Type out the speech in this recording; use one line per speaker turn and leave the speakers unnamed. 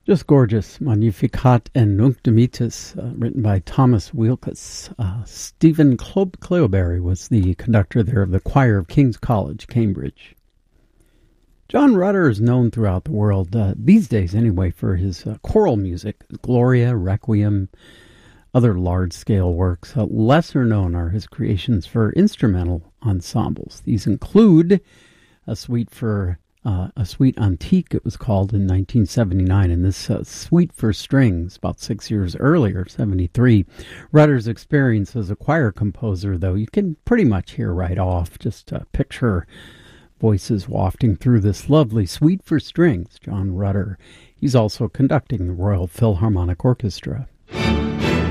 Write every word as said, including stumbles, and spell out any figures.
Just gorgeous. Magnificat and Nunc Dimittis, uh, written by Thomas Weelkes. Uh, Stephen Clo- Cleobury was the conductor there of the choir of King's College, Cambridge. John Rutter is known throughout the world, uh, these days anyway, for his uh, choral music, Gloria, Requiem, other large-scale works. Uh, lesser known are his creations for instrumental ensembles. These include a suite for Uh, a suite antique, it was called, in nineteen seventy-nine, and this uh, suite for strings, about six years earlier, seventy-three. Rutter's experience as a choir composer, though, you can pretty much hear right off. Just uh, picture voices wafting through this lovely suite for strings, John Rutter. He's also conducting the Royal Philharmonic Orchestra.